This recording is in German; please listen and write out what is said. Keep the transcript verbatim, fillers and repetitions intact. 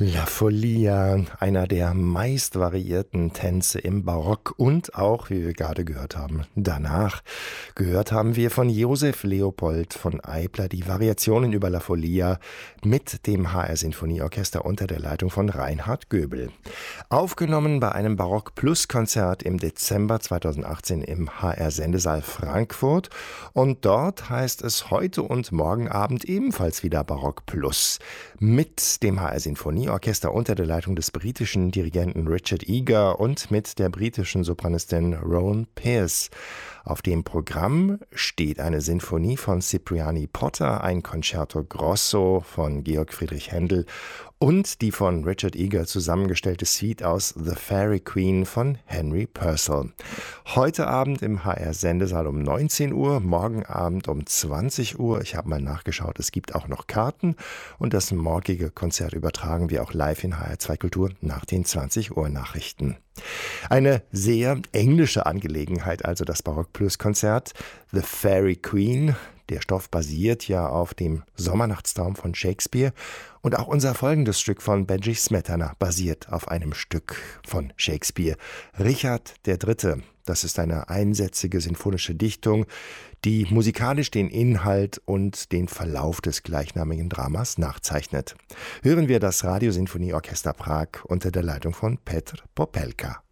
La Follia, einer der meist variierten Tänze im Barock und auch, wie wir gerade gehört haben, danach. Gehört haben wir von Josef Leopold von Eibler die Variationen über La Follia mit dem H R Sinfonieorchester unter der Leitung von Reinhard Göbel. Aufgenommen bei einem Barock-Plus-Konzert im Dezember zweitausendachtzehn im H R Sendesaal Frankfurt. Und dort heißt es heute und morgen Abend ebenfalls wieder Barock Plus mit dem H R Sinfonieorchester Orchester unter der Leitung des britischen Dirigenten Richard Eager und mit der britischen Sopranistin Rowan Pearce. Auf dem Programm steht eine Sinfonie von Cipriani Potter, ein Concerto Grosso von Georg Friedrich Händel und die von Richard Eager zusammengestellte Suite aus The Fairy Queen von Henry Purcell. Heute Abend im H R-Sendesaal um neunzehn Uhr, morgen Abend um zwanzig Uhr. Ich habe mal nachgeschaut, es gibt auch noch Karten und das morgige Konzert übertragen wir auch live in H R zwei Kultur nach den zwanzig Uhr Nachrichten. Eine sehr englische Angelegenheit, also das Barock-Plus-Konzert The Fairy Queen. Der Stoff basiert ja auf dem Sommernachtstraum von Shakespeare und auch unser folgendes Stück von Benji Smetana basiert auf einem Stück von Shakespeare. Richard der Dritte. Das ist eine einsätzige sinfonische Dichtung, die musikalisch den Inhalt und den Verlauf des gleichnamigen Dramas nachzeichnet. Hören wir das Radiosinfonieorchester Prag unter der Leitung von Petr Popelka.